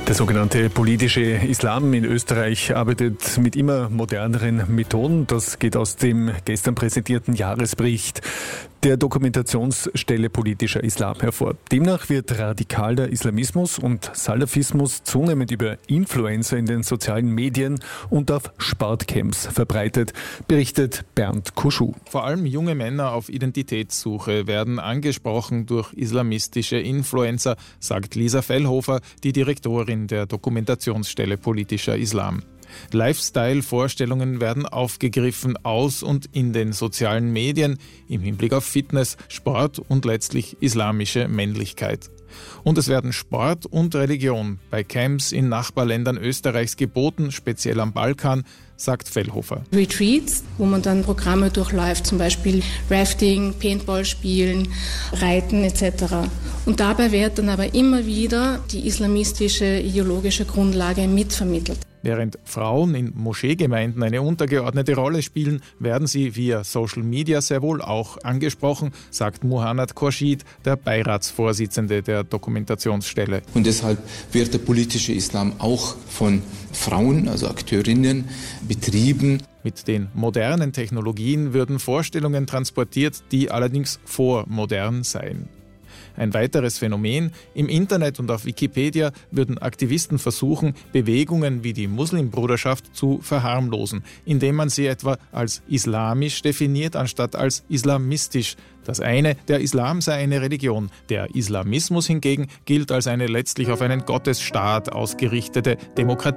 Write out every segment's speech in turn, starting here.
Der sogenannte politische Islam in Österreich arbeitet mit immer moderneren Methoden. Das geht aus dem gestern präsentierten Jahresbericht der Dokumentationsstelle Politischer Islam hervor. Demnach wird radikaler Islamismus und Salafismus zunehmend über Influencer in den sozialen Medien und auf Sportcamps verbreitet, berichtet Bernd Kuschuh. Vor allem junge Männer auf Identitätssuche werden angesprochen durch islamistische Influencer, sagt Lisa Fellhofer, die Direktorin der Dokumentationsstelle Politischer Islam. Lifestyle-Vorstellungen werden aufgegriffen aus und in den sozialen Medien im Hinblick auf Fitness, Sport und letztlich islamische Männlichkeit. Und es werden Sport und Religion bei Camps in Nachbarländern Österreichs geboten, speziell am Balkan, sagt Fellhofer. Retreats, wo man dann Programme durchläuft, zum Beispiel Rafting, Paintball spielen, Reiten etc. Und dabei wird dann aber immer wieder die islamistische ideologische Grundlage mitvermittelt. Während Frauen in Moscheegemeinden eine untergeordnete Rolle spielen, werden sie via Social Media sehr wohl auch angesprochen, sagt Muhannad Khorshid, der Beiratsvorsitzende der Dokumentationsstelle. Und deshalb wird der politische Islam auch von Frauen, also Akteurinnen, betrieben. Mit den modernen Technologien würden Vorstellungen transportiert, die allerdings vormodern seien. Ein weiteres Phänomen: Im Internet und auf Wikipedia würden Aktivisten versuchen, Bewegungen wie die Muslimbruderschaft zu verharmlosen, indem man sie etwa als islamisch definiert, anstatt als islamistisch. Das eine, der Islam sei eine Religion, der Islamismus hingegen gilt als eine letztlich auf einen Gottesstaat ausgerichtete,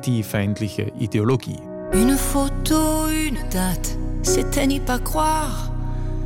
demokratiefeindliche Ideologie. Une photo, une date, c'était n'y pas croire.